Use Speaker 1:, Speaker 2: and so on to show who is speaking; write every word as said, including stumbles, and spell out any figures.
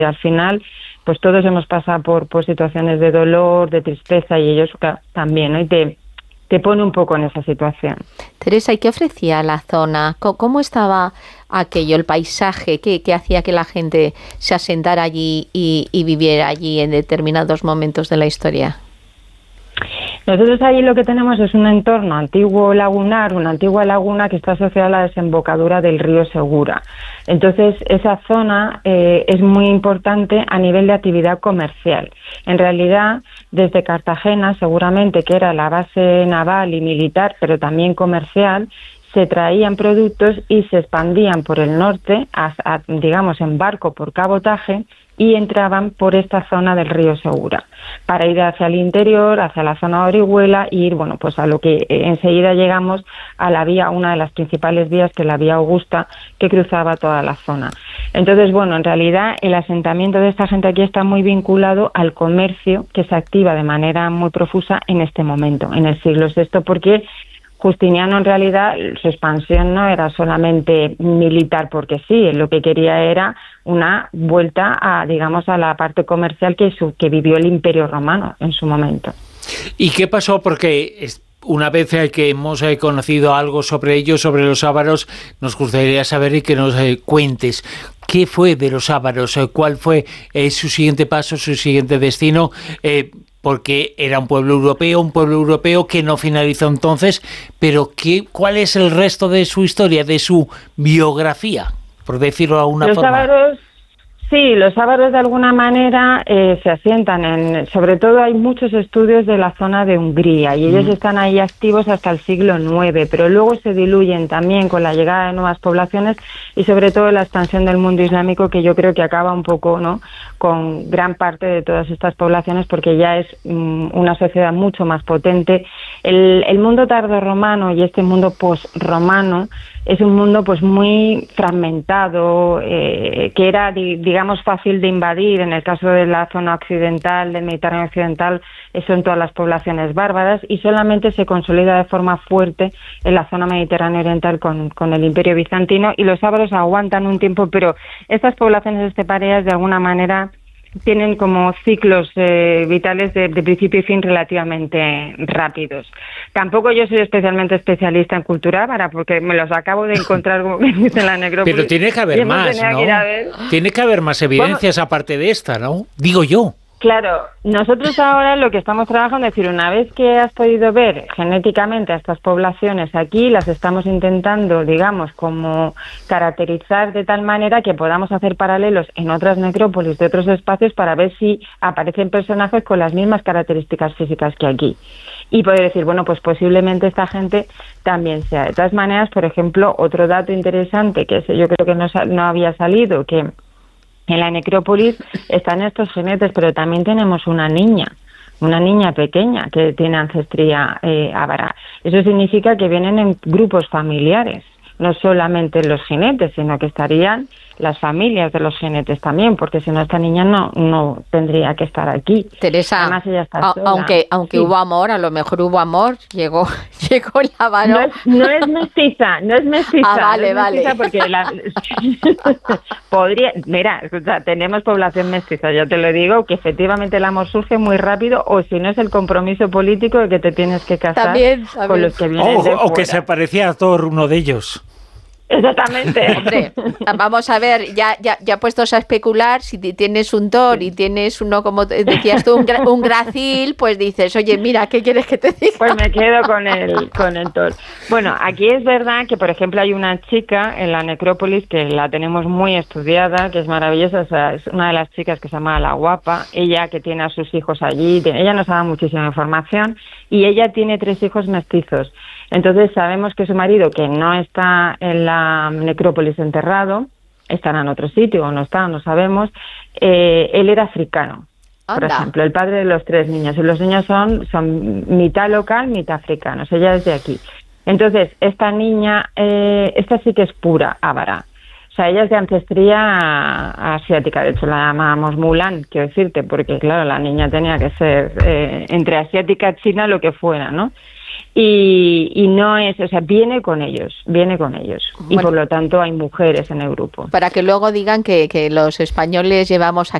Speaker 1: al final pues todos hemos pasado por, por situaciones de dolor, de tristeza, y ellos también, ¿no? Y te, te pone un poco en esa situación.
Speaker 2: Teresa, ¿y qué ofrecía la zona? ¿Cómo estaba aquello, el paisaje? ¿Qué, qué hacía que la gente se asentara allí y, y viviera allí en determinados momentos de la historia?
Speaker 1: Nosotros ahí lo que tenemos es un entorno antiguo lagunar, una antigua laguna que está asociada a la desembocadura del río Segura. Entonces, esa zona eh, es muy importante a nivel de actividad comercial. En realidad, desde Cartagena, seguramente que era la base naval y militar, pero también comercial, se traían productos y se expandían por el norte, a, a, digamos, en barco por cabotaje, y entraban por esta zona del río Segura para ir hacia el interior, hacia la zona de Orihuela, y ir, bueno, pues a lo que enseguida llegamos a la vía, una de las principales vías, que es la vía Augusta, que cruzaba toda la zona. Entonces, bueno, en realidad el asentamiento de esta gente aquí está muy vinculado al comercio, que se activa de manera muy profusa en este momento, en el siglo sexto, porque Justiniano, en realidad, su expansión no era solamente militar porque sí, lo que quería era una vuelta a, digamos, a la parte comercial que, su, que vivió el Imperio Romano en su momento.
Speaker 3: ¿Y qué pasó? Porque una vez que hemos conocido algo sobre ellos, sobre los ávaros, nos gustaría saber y que nos cuentes qué fue de los ávaros, cuál fue eh, su siguiente paso, su siguiente destino, eh, porque era un pueblo europeo, un pueblo europeo que no finalizó entonces, pero ¿qué, ¿cuál es el resto de su historia, de su biografía, por decirlo de alguna
Speaker 1: los
Speaker 3: forma?
Speaker 1: Ávaros, sí, los ávaros de alguna manera eh, se asientan en, sobre todo hay muchos estudios de la zona de Hungría y ellos mm. están ahí activos hasta el siglo nueve, pero luego se diluyen también con la llegada de nuevas poblaciones y sobre todo la expansión del mundo islámico, que yo creo que acaba un poco, ¿no?, con gran parte de todas estas poblaciones, porque ya es um, una sociedad mucho más potente. El, el mundo tardorromano y este mundo posromano es un mundo pues muy fragmentado, eh, que era, di, digamos, fácil de invadir. En el caso de la zona occidental, del Mediterráneo occidental, son todas las poblaciones bárbaras, y solamente se consolida de forma fuerte en la zona mediterránea oriental con, con el Imperio Bizantino, y los ávaros aguantan un tiempo, pero estas poblaciones estepareas de alguna manera tienen como ciclos eh, vitales de, de principio y fin relativamente rápidos. Tampoco yo soy especialmente especialista en cultura ávara, porque me los acabo de encontrar, como me dice, en la necrópolis.
Speaker 3: Pero tiene que haber más, ¿no? Que tiene que haber más evidencias, bueno, aparte de esta, ¿no? Digo yo.
Speaker 1: Claro, nosotros ahora lo que estamos trabajando es decir, una vez que has podido ver genéticamente a estas poblaciones aquí, las estamos intentando, digamos, como caracterizar de tal manera que podamos hacer paralelos en otras necrópolis de otros espacios para ver si aparecen personajes con las mismas características físicas que aquí. Y poder decir, bueno, pues posiblemente esta gente también sea. De todas maneras, por ejemplo, otro dato interesante que yo creo que no, no había salido, que en la necrópolis están estos jinetes, pero también tenemos una niña, una niña pequeña que tiene ancestría eh, ávara. Eso significa que vienen en grupos familiares, no solamente los jinetes, sino que estarían las familias de los jinetes también, porque si no, esta niña no no tendría que estar aquí.
Speaker 2: Teresa,
Speaker 1: además ella está
Speaker 2: a,
Speaker 1: sola.
Speaker 2: aunque aunque sí. hubo amor, a lo mejor hubo amor, llegó llegó el ávaro.
Speaker 1: No es, no es mestiza, no es mestiza.
Speaker 2: Ah, vale,
Speaker 1: no es mestiza
Speaker 2: vale.
Speaker 1: Porque la, podría, mira, escucha, tenemos población mestiza, yo te lo digo, que efectivamente el amor surge muy rápido, o si no es el compromiso político de que te tienes que casar
Speaker 2: también, también.
Speaker 1: con los que vienen
Speaker 3: o,
Speaker 1: de
Speaker 3: o
Speaker 1: fuera.
Speaker 3: que se parecía a Thor, uno de ellos.
Speaker 1: Exactamente.
Speaker 2: Hombre, vamos a ver, ya, ya, ya puestos a especular, si tienes un Thor y tienes uno, como decías tú, un, gra, un Gracil, pues dices, oye, mira, ¿qué quieres que te diga?
Speaker 1: Pues me quedo con el, con el Thor. Bueno, aquí es verdad que, por ejemplo, hay una chica en la necrópolis que la tenemos muy estudiada, que es maravillosa, o sea, es una de las chicas que se llama La Guapa, ella que tiene a sus hijos allí, ella nos ha dado muchísima información, y ella tiene tres hijos mestizos. Entonces sabemos que su marido, que no está en la necrópolis enterrado, estará en otro sitio o no está, no sabemos, eh, él era africano, Anda. Por ejemplo, el padre de los tres niños, y los niños son, son mitad local, mitad africanos, ella es de aquí. Entonces, esta niña, eh, esta sí que es pura ávara. O sea, ella es de ancestría asiática, de hecho la llamamos Mulan, quiero decirte, porque claro, la niña tenía que ser eh, entre asiática, china, lo que fuera, ¿no? y, y no es, o sea, viene con ellos, viene con ellos. Y bueno, por lo tanto hay mujeres en el grupo.
Speaker 2: Para que luego digan que, que los españoles llevamos